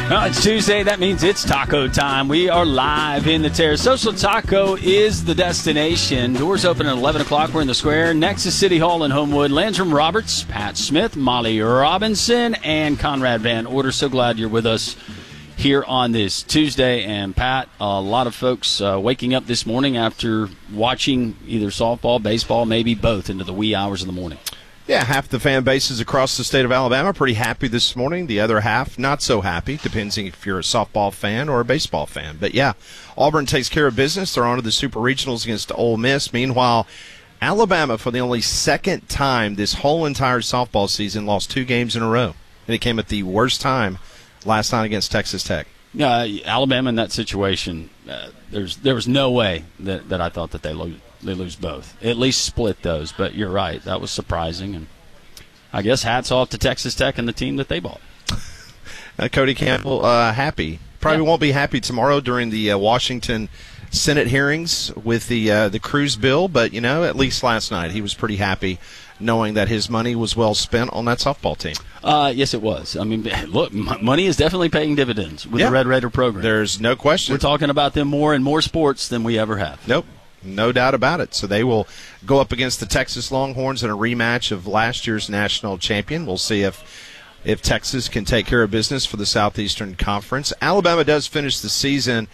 Well, it's Tuesday. That means it's taco time. We are live in the Terrace. Social Taco is the destination. Doors open at 11 o'clock. We're in the square next to City Hall in Homewood. Landrum Roberts, Pat Smith, Molly Robinson, and Conrad Van Order. So glad you're with us here on this Tuesday. And, Pat, a lot of folks waking up this morning after watching either softball, baseball, maybe both into the wee hours of the morning. Yeah, half the fan bases across the state of Alabama pretty happy this morning. The other half not so happy, depending if you're a softball fan or a baseball fan. But, yeah, Auburn takes care of business. They're on to the Super Regionals against Ole Miss. Meanwhile, Alabama, for the only second time this whole entire softball season, lost 2 games in a row. And it came at the worst time last night against Texas Tech. Alabama in that situation, there was no way that I thought that they lose both. At least split those. But you're right. That was surprising. And I guess hats off to Texas Tech and the team that they bought. Cody Campbell, happy. Probably won't be happy tomorrow during the Washington Senate hearings with the Cruz bill. But, at least last night he was pretty happy knowing that his money was well spent on that softball team. Yes, it was. I mean, look, money is definitely paying dividends with the Red Raider program. There's no question. We're talking about them more in more sports than we ever have. Nope. No doubt about it. So they will go up against the Texas Longhorns in a rematch of last year's national champion. We'll see if Texas can take care of business for the Southeastern Conference. Alabama does finish the season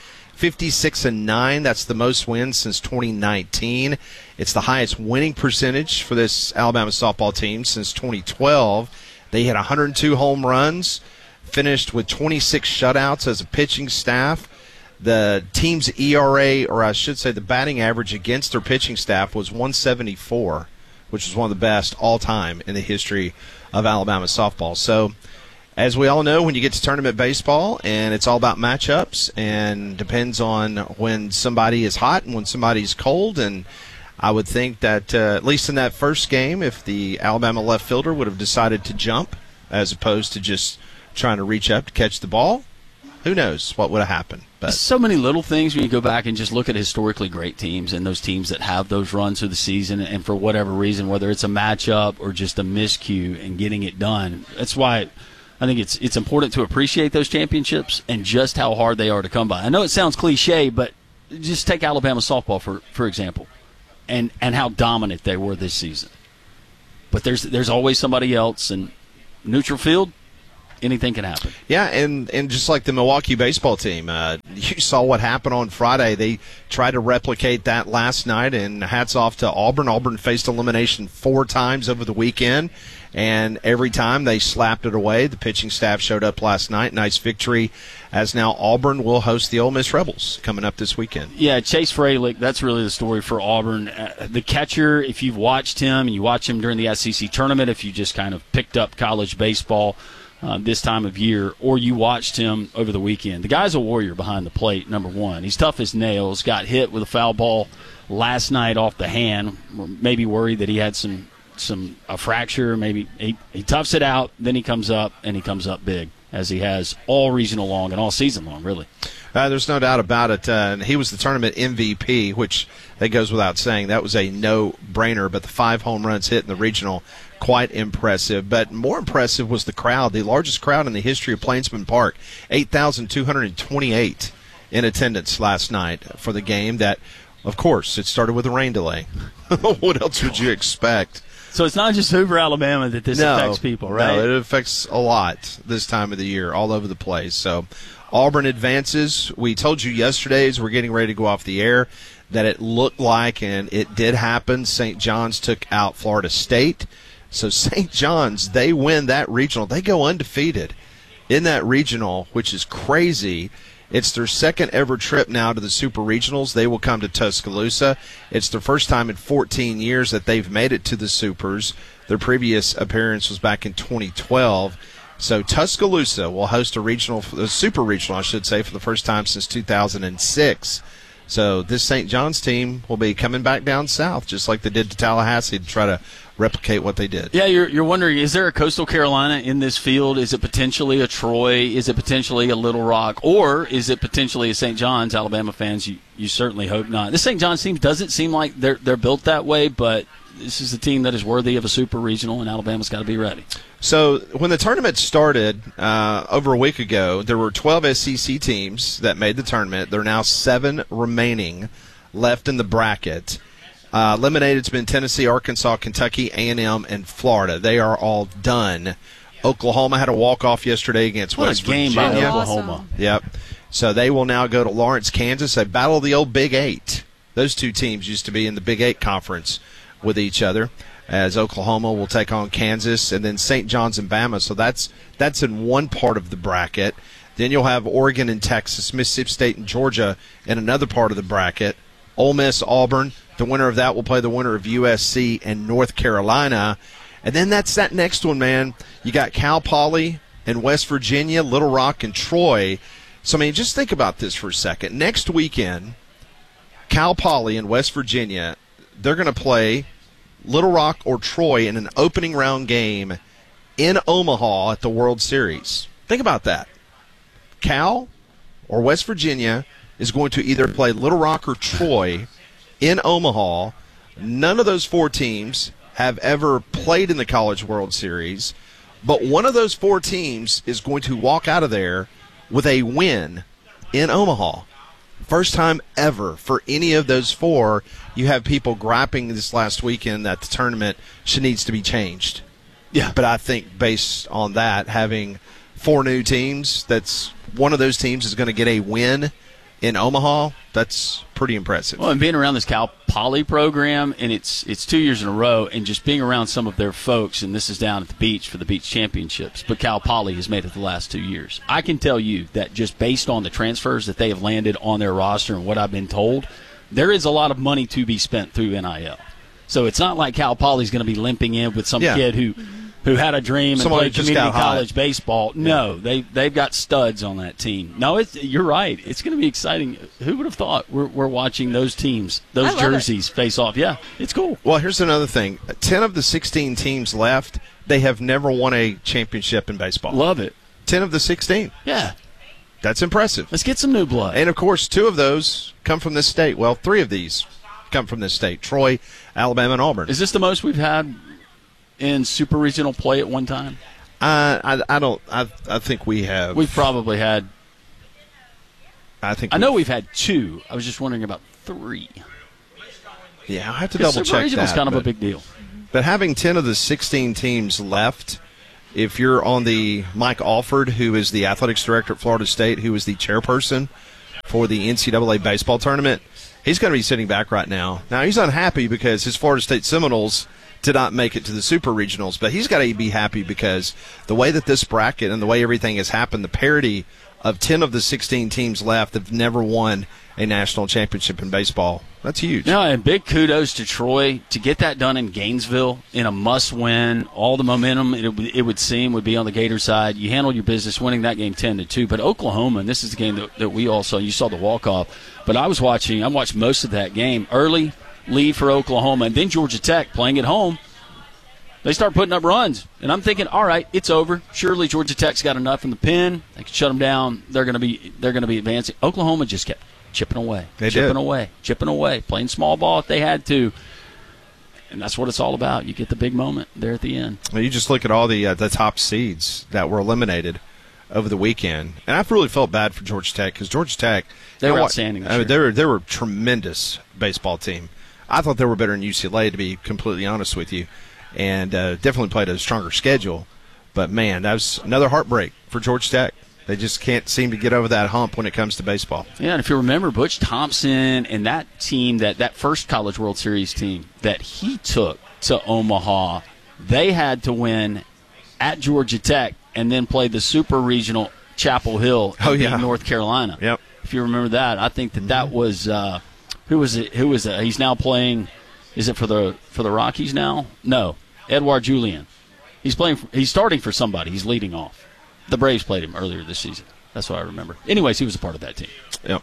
56-9. That's the most wins since 2019. It's the highest winning percentage for this Alabama softball team since 2012. They hit 102 home runs, finished with 26 shutouts as a pitching staff. The team's ERA, or I should say the batting average against their pitching staff, was 174, which is one of the best all time in the history of Alabama softball. So, as we all know, when you get to tournament baseball, and it's all about matchups, and depends on when somebody is hot and when somebody's cold, and I would think that at least in that first game, if the Alabama left fielder would have decided to jump as opposed to just trying to reach up to catch the ball, who knows what would have happened. But so many little things when you go back and just look at historically great teams and those teams that have those runs through the season, and for whatever reason, whether it's a matchup or just a miscue and getting it done. That's why I think it's important to appreciate those championships and just how hard they are to come by. I know it sounds cliche, but just take Alabama softball for example, and how dominant they were this season. But there's always somebody else, and neutral field, anything can happen. Yeah, and just like the Milwaukee baseball team, you saw what happened on Friday. They tried to replicate that last night, and hats off to Auburn. Auburn faced elimination 4 times over the weekend, and every time they slapped it away. The pitching staff showed up last night. Nice victory, as now Auburn will host the Ole Miss Rebels coming up this weekend. Yeah, Chase Fralick, that's really the story for Auburn. The catcher, if you've watched him, and you watch him during the SEC tournament, if you just kind of picked up college baseball this time of year, or you watched him over the weekend. The guy's a warrior behind the plate, number one. He's tough as nails, got hit with a foul ball last night off the hand, maybe worried that he had a fracture. Maybe he toughs it out, then he comes up, and he comes up big, as he has all regional long and all season long, really. There's no doubt about it. He was the tournament MVP, which that goes without saying. That was a no-brainer, but the 5 home runs hit in the regional, quite impressive. But more impressive was the crowd, the largest crowd in the history of Plainsman Park, 8,228 in attendance last night for the game that, of course, it started with a rain delay. What else would you expect? So it's not just Hoover, Alabama that this affects people, right? No, it affects a lot this time of the year, all over the place. So Auburn advances. We told you yesterday as we're getting ready to go off the air that it looked like, and it did happen, St. John's took out Florida State. So St. John's, they win that regional. They go undefeated in that regional, which is crazy. It's their second ever trip now to the Super Regionals. They will come to Tuscaloosa. It's their first time in 14 years that they've made it to the Supers. Their previous appearance was back in 2012. So Tuscaloosa will host a Super Regional, I should say, for the first time since 2006. So this St. John's team will be coming back down south, just like they did to Tallahassee, to try to replicate what they did. Yeah, you're wondering, is there a Coastal Carolina in this field? Is it potentially a Troy? Is it potentially a Little Rock? Or is it potentially a St. John's? Alabama fans, you certainly hope not. The St. John's team doesn't seem like they're built that way, but this is a team that is worthy of a super regional, and Alabama's got to be ready. So when the tournament started over a week ago, there were 12 SEC teams that made the tournament. There are now 7 remaining left in the bracket. Eliminated's been Tennessee, Arkansas, Kentucky, A&M, and Florida. They are all done. Oklahoma had a walk-off yesterday against West Virginia. What a game by Oklahoma. Awesome. Yep. So they will now go to Lawrence, Kansas. They battle the old Big 8. Those two teams used to be in the Big 8 conference with each other, as Oklahoma will take on Kansas, and then St. John's and Bama. So that's in one part of the bracket. Then you'll have Oregon and Texas, Mississippi State and Georgia in another part of the bracket. Ole Miss, Auburn. The winner of that will play the winner of USC and North Carolina. And then that's that next one, man. You got Cal Poly and West Virginia, Little Rock and Troy. So, I mean, just think about this for a second. Next weekend, Cal Poly and West Virginia, they're going to play Little Rock or Troy in an opening round game in Omaha at the World Series. Think about that. Cal or West Virginia is going to either play Little Rock or Troy in Omaha. None of those 4 teams have ever played in the College World Series, but one of those 4 teams is going to walk out of there with a win in Omaha. First time ever for any of those 4. You have people griping this last weekend that the tournament needs to be changed. Yeah. But I think based on that, having 4 new teams, that's one of those teams is going to get a win in Omaha. That's pretty impressive. Well, and being around this Cal Poly program, and it's 2 years in a row, and just being around some of their folks, and this is down at the beach for the beach championships, but Cal Poly has made it the last 2 years. I can tell you that just based on the transfers that they have landed on their roster and what I've been told, there is a lot of money to be spent through NIL. So it's not like Cal Poly's going to be limping in with some kid who had a dream and played community college baseball. No, they've got studs on that team. No, you're right. It's going to be exciting. Who would have thought we're watching those teams, those jerseys face off? Yeah, it's cool. Well, here's another thing. 10 of the 16 teams left, they have never won a championship in baseball. Love it. 10 of the 16. Yeah. That's impressive. Let's get some new blood. And, of course, 2 of those come from this state. Well, 3 of these come from this state, Troy, Alabama, and Auburn. Is this the most we've had in super regional play at one time? I think we have. We've probably had. I know we've had 2. I was just wondering about 3. Yeah, I have to double check that. Super regional is kind of a big deal. But having 10 of the 16 teams left, if you're on the Mike Alford, who is the athletics director at Florida State, who is the chairperson for the NCAA baseball tournament, he's going to be sitting back right now. Now, he's unhappy because his Florida State Seminoles did not make it to the super regionals, but he's got to be happy because the way that this bracket and the way everything has happened, the parity of 10 of the 16 teams left have never won a national championship in baseball. That's huge. No, and big kudos to Troy to get that done in Gainesville in a must-win. All the momentum, it would seem, would be on the Gator side. You handled your business winning that game 10-2. But Oklahoma, and this is the game that we all saw. You saw the walk-off. But I watched most of that game. Early lead for Oklahoma, and then Georgia Tech playing at home. They start putting up runs, and I'm thinking, all right, it's over. Surely Georgia Tech's got enough in the pen. They can shut them down. They're going to be advancing. Oklahoma just kept chipping away, chipping away, playing small ball if they had to, and that's what it's all about. You get the big moment there at the end. Well, you just look at all the top seeds that were eliminated over the weekend, and I've really felt bad for Georgia Tech because Georgia Tech they were outstanding. They were a tremendous baseball team. I thought they were better than UCLA, to be completely honest with you, and definitely played a stronger schedule. But, man, that was another heartbreak for Georgia Tech. They just can't seem to get over that hump when it comes to baseball. Yeah, and if you remember, Butch Thompson and that team, that first College World Series team that he took to Omaha, they had to win at Georgia Tech and then play the Super Regional Chapel Hill in North Carolina. Yep. If you remember that, I think that was who was it? He's now playing. Is it for the Rockies now? No, Edouard Julien. He's starting for somebody. He's leading off. The Braves played him earlier this season. That's what I remember. Anyways, he was a part of that team. Yep.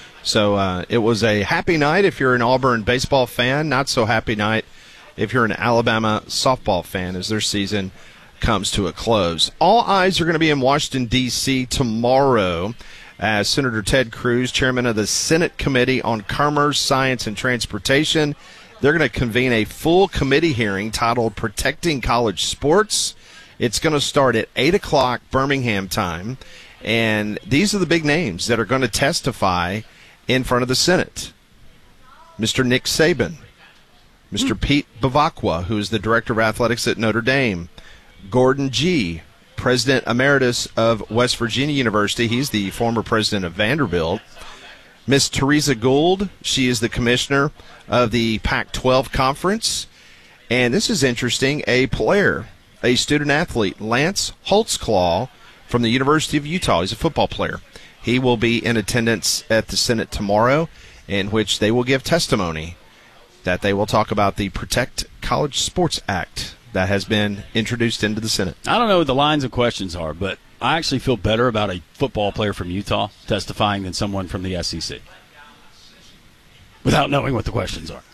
So it was a happy night if you're an Auburn baseball fan. Not so happy night if you're an Alabama softball fan as their season comes to a close. All eyes are going to be in Washington, D.C. tomorrow as Senator Ted Cruz, chairman of the Senate Committee on Commerce, Science, and Transportation, They're going to convene a full committee hearing titled Protecting College Sports. It's going to start at 8 o'clock Birmingham time. And these are the big names that are going to testify in front of the Senate. Mr. Nick Saban, Mr. Pete Bavacqua, who is the Director of Athletics at Notre Dame, Gordon Gee, President Emeritus of West Virginia University. He's the former president of Vanderbilt. Miss Teresa Gould, she is the commissioner of the Pac-12 Conference. And this is interesting, a player, a student-athlete, Lance Holtzclaw from the University of Utah. He's a football player. He will be in attendance at the Senate tomorrow, in which they will give testimony that they will talk about the Protect College Sports Act that has been introduced into the Senate. I don't know what the lines of questions are, but I actually feel better about a football player from Utah testifying than someone from the SEC without knowing what the questions are.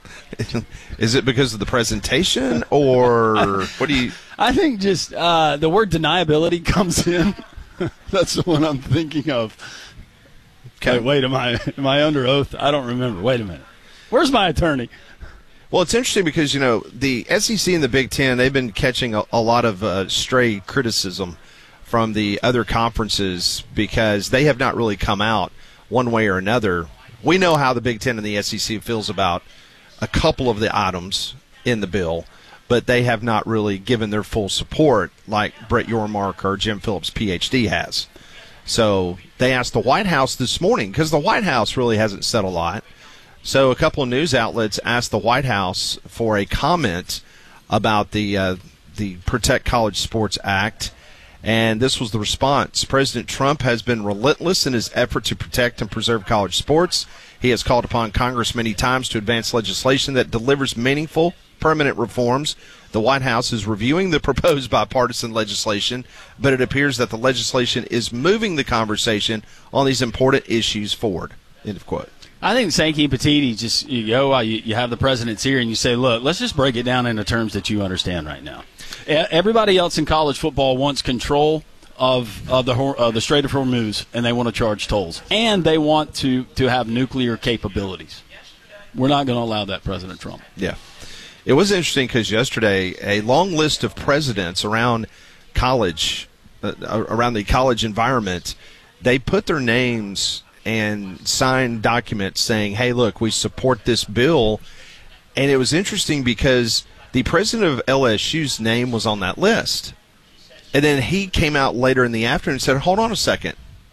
Is it because of the presentation, or what do you... I think just the word deniability comes in. That's the one I'm thinking of. Okay. Wait, am I under oath? I don't remember. Wait a minute. Where's my attorney? Well, it's interesting because, the SEC and the Big Ten, they've been catching a lot of stray criticism from the other conferences because they have not really come out one way or another. We know how the Big Ten and the SEC feels about a couple of the items in the bill, but they have not really given their full support like Brett Yormark or Jim Phillips, Ph.D., has. So they asked the White House this morning, because the White House really hasn't said a lot. So a couple of news outlets asked the White House for a comment about the Protect College Sports Act, and this was the response. President Trump has been relentless in his effort to protect and preserve college sports. He has called upon Congress many times to advance legislation that delivers meaningful, permanent reforms. The White House is reviewing the proposed bipartisan legislation, but it appears that the legislation is moving the conversation on these important issues forward. End of quote. I think Sankey and Petiti just, you have the presidents here and you say, look, let's just break it down into terms that you understand right now. Everybody else in college football wants control of the Strait of Hormuz, and they want to charge tolls. And they want to have nuclear capabilities. We're not going to allow that, President Trump. Yeah. It was interesting because yesterday a long list of presidents around college, around the college environment, they put their names and signed documents saying, hey, look, we support this bill. And it was interesting because the president of LSU's name was on that list. And then he came out later in the afternoon and said, hold on a second.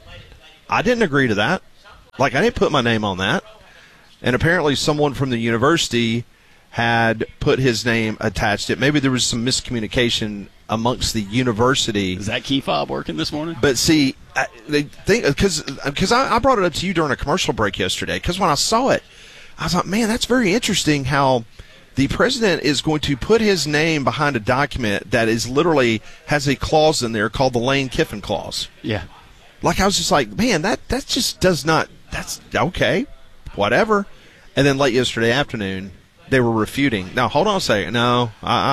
I didn't agree to that. I didn't put my name on that. And apparently someone from the university had put his name attached to it. Maybe there was some miscommunication amongst the university. Is that key fob working this morning? But see, they think because I brought it up to you during a commercial break yesterday. Because when I saw it, I thought, man, that's very interesting. How the president is going to put his name behind a document that is literally has a clause in there called the Lane Kiffin clause. Yeah. I was just like, man, that just does not. That's okay, whatever. And then late yesterday afternoon, they were refuting. Now, hold on a second. No,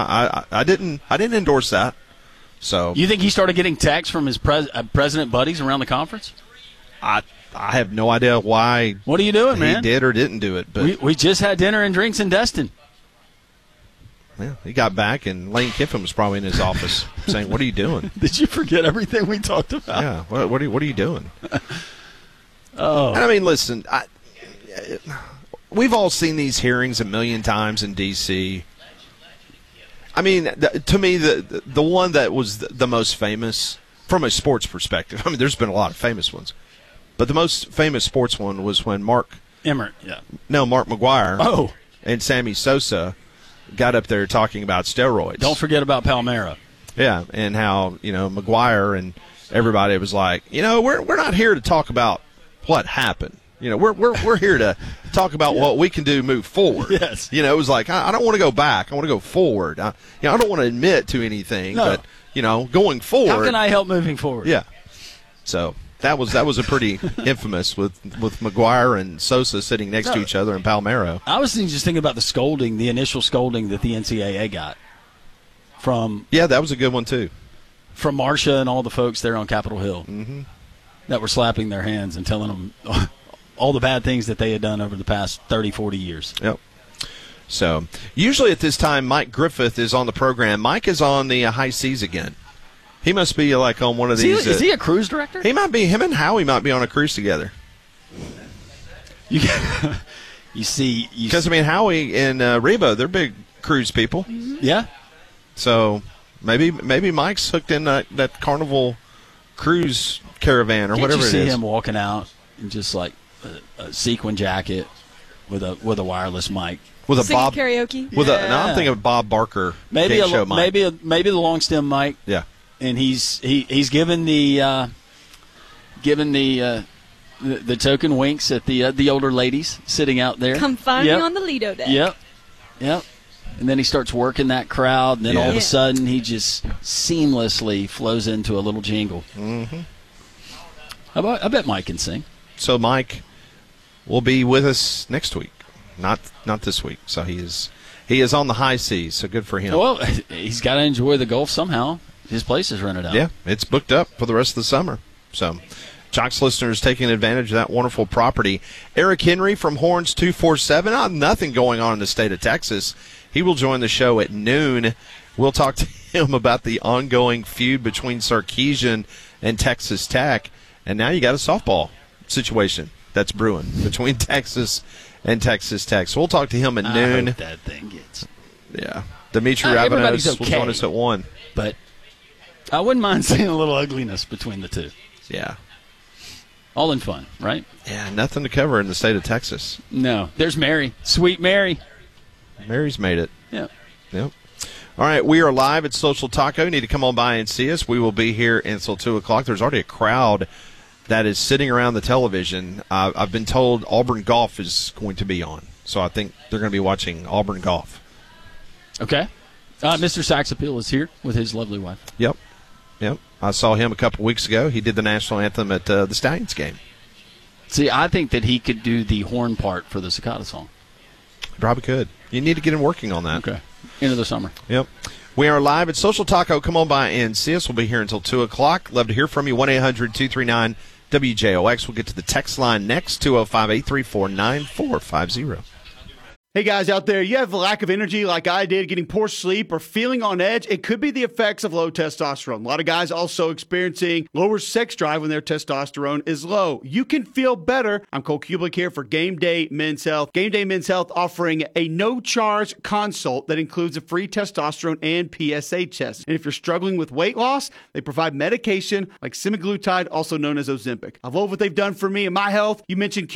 I didn't endorse that. So you think he started getting texts from his president buddies around the conference? I have no idea why. What are you doing, man? He did or didn't do it. But we just had dinner and drinks in Destin. Yeah, he got back, and Lane Kiffin was probably in his office saying, "What are you doing? Did you forget everything we talked about?" Yeah. What are you doing? Oh, and I mean, listen. We've all seen these hearings a million times in D.C. I mean, to me, the one that was the most famous from a sports perspective, I mean, there's been a lot of famous ones, but the most famous sports one was when Mark McGuire and Sammy Sosa got up there talking about steroids. Don't forget about Palmera. Yeah, and how, McGuire and everybody was like, we're not here to talk about what happened. We're here to talk about what we can do, move forward. Yes. It was like, I don't want to go back. I want to go forward. I don't want to admit to anything, but, going forward. How can I help moving forward? Yeah. So that was a pretty infamous with McGuire and Sosa sitting next to each other in Palmero. I was just thinking about the initial scolding that the NCAA got from. Yeah, that was a good one, too. From Marcia and all the folks there on Capitol Hill mm-hmm. that were slapping their hands and telling them all the bad things that they had done over the past 30, 40 years. Yep. So usually at this time, Mike Griffith is on the program. Mike is on the high seas again. He must be like on one of these. Is he a cruise director? He might be. Him and Howie might be on a cruise together. You see, because Howie and Reba, they're big cruise people. Yeah. So maybe Mike's hooked in that Carnival cruise caravan or whatever it is. Can't you see him walking out in just like a sequin jacket with a wireless mic? With a Singing Bob karaoke. No, I'm thinking of Bob Barker. Maybe the long stem mic. Yeah, and he's given the token winks at the older ladies sitting out there. Come find me on the Lido deck. Yep. And then he starts working that crowd, and then all of a sudden he just seamlessly flows into a little jingle. Mm-hmm. I bet Mike can sing. So Mike will be with us next week. Not this week. So he is on the high seas. So good for him. Well, he's got to enjoy the Gulf somehow. His place is rented out. Yeah, it's booked up for the rest of the summer. So Chalks listeners taking advantage of that wonderful property. Eric Henry from Horns 247. Nothing going on in the state of Texas. He will join the show at noon. We'll talk to him about the ongoing feud between Sarkisian and Texas Tech. And now you got a softball situation that's brewing between Texas and Texas Tech. So we'll talk to him at noon. I hope that thing gets. Yeah. Dimitri Ravanos will join us at 1. But I wouldn't mind seeing a little ugliness between the two. Yeah. All in fun, right? Yeah, nothing to cover in the state of Texas. No. There's Mary. Sweet Mary. Mary's made it. Yeah. Yep. All right, we are live at Social Taco. You need to come on by and see us. We will be here until 2 o'clock. There's already a crowd that is sitting around the television. I've been told Auburn Golf is going to be on, so I think they're going to be watching Auburn Golf. Okay. Mr. Saxapeel is here with his lovely wife. Yep. I saw him a couple weeks ago. He did the national anthem at the Stallions game. See, I think that he could do the horn part for the Cicada song. Probably could. You need to get him working on that. Okay. Into the summer. Yep. We are live at Social Taco. Come on by and see us. We'll be here until 2 o'clock. Love to hear from you. 1-800-239-WJOX. We'll get to the text line next, 205-834-9450. Hey guys out there, you have a lack of energy like I did, getting poor sleep or feeling on edge? It could be the effects of low testosterone. A lot of guys also experiencing lower sex drive when their testosterone is low. You can feel better. I'm Cole Kublik here for Game Day Men's Health. Game Day Men's Health offering a no-charge consult that includes a free testosterone and PSA test. And if you're struggling with weight loss, they provide medication like semaglutide, also known as Ozempic. I love what they've done for me and my health. You mentioned